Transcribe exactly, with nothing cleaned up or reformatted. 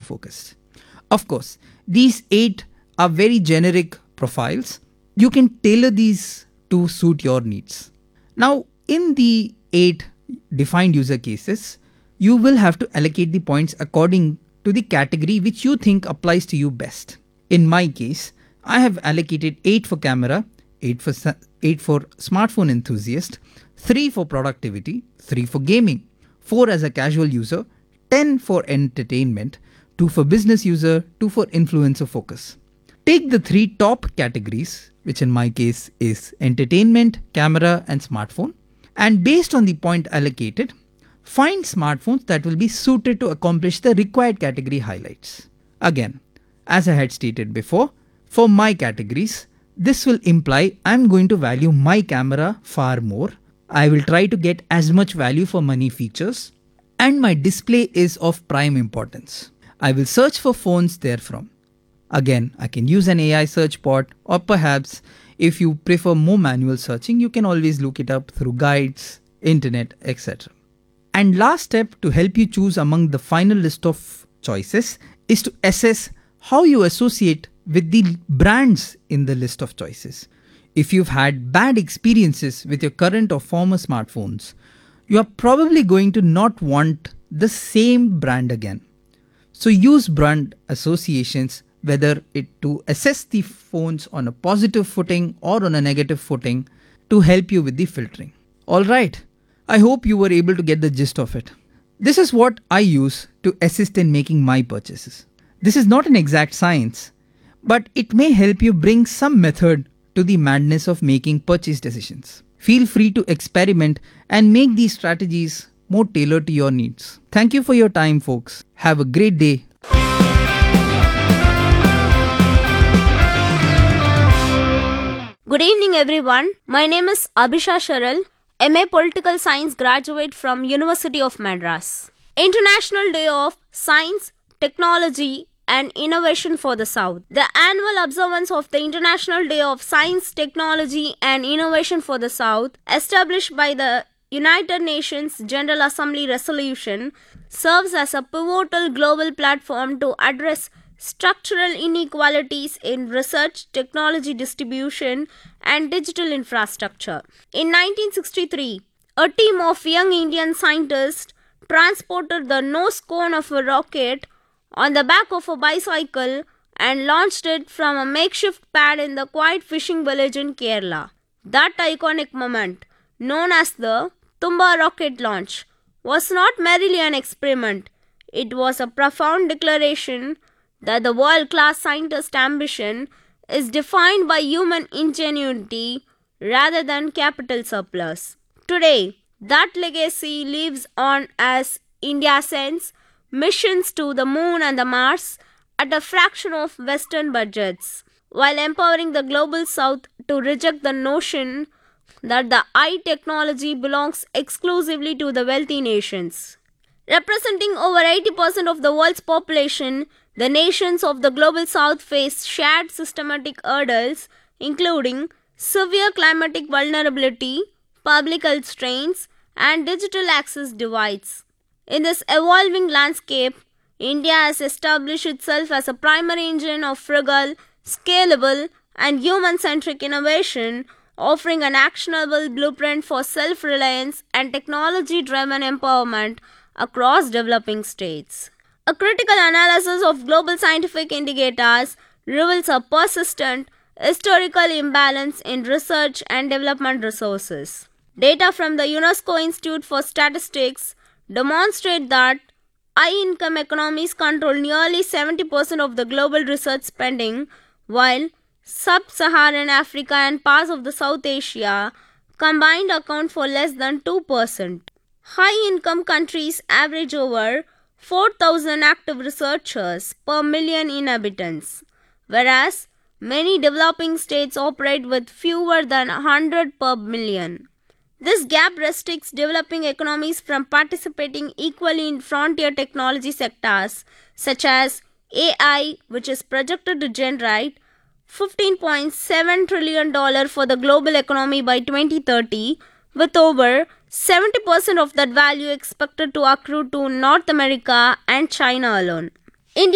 focused. Of course, these eight are very generic profiles. You can tailor these to suit your needs. Now, in the eight defined user cases, you will have to allocate the points according to the category which you think applies to you best. In my case, I have allocated eight for camera, eight for eight for smartphone enthusiast, three for productivity, three for gaming, four as a casual user, ten for entertainment, two for business user, two for influencer focus. Take the three top categories, which in my case is entertainment, camera and smartphone, and based on the point allocated, find smartphones that will be suited to accomplish the required category highlights. Again, as I had stated before, for my categories, this will imply I'm going to value my camera far more. I will try to get as much value for money features, and my display is of prime importance. I will search for phones therefrom. Again, I can use an A I search bot, or perhaps if you prefer more manual searching, you can always look it up through guides, internet, et cetera. And last step to help you choose among the final list of choices is to assess how you associate with the brands in the list of choices. If you've had bad experiences with your current or former smartphones, you are probably going to not want the same brand again. So use brand associations, whether it to assess the phones on a positive footing or on a negative footing, to help you with the filtering. Alright, I hope you were able to get the gist of it. This is what I use to assist in making my purchases. This is not an exact science, but it may help you bring some method to the madness of making purchase decisions. Feel free to experiment and make these strategies more tailored to your needs. Thank you for your time, folks. Have a great day. Good evening, everyone. My name is Abhisha Sharal, M A Political Science graduate from University of Madras. International Day of Science, Technology and Innovation for the South. The annual observance of the International Day of Science, Technology and Innovation for the South, established by the United Nations General Assembly resolution, serves as a pivotal global platform to address structural inequalities in research, technology distribution, and digital infrastructure. In nineteen sixty-three, a team of young Indian scientists transported the nose cone of a rocket on the back of a bicycle and launched it from a makeshift pad in the quiet fishing village in Kerala. That iconic moment, known as the Tumba rocket launch, was not merely an experiment. It was a profound declaration that the world-class scientist ambition is defined by human ingenuity rather than capital surplus. Today, that legacy lives on as India sends missions to the moon and the Mars at a fraction of Western budgets, while empowering the global South to reject the notion that the high technology belongs exclusively to the wealthy nations. Representing over eighty percent of the world's population, the nations of the global South face shared systematic hurdles, including severe climatic vulnerability, public health strains, and digital access divides. In this evolving landscape, India has established itself as a primary engine of frugal, scalable, and human-centric innovation, offering an actionable blueprint for self-reliance and technology-driven empowerment across developing states. A critical analysis of global scientific indicators reveals a persistent historical imbalance in research and development resources. Data from the UNESCO Institute for Statistics demonstrate that high-income economies control nearly seventy percent of the global research spending, while Sub-Saharan Africa and parts of the South Asia combined account for less than two percent. High-income countries average over four thousand active researchers per million inhabitants, whereas many developing states operate with fewer than one hundred per million. This gap restricts developing economies from participating equally in frontier technology sectors such as A I, which is projected to generate fifteen point seven trillion dollars for the global economy by twenty thirty, with over seventy percent of that value expected to accrue to North America and China alone.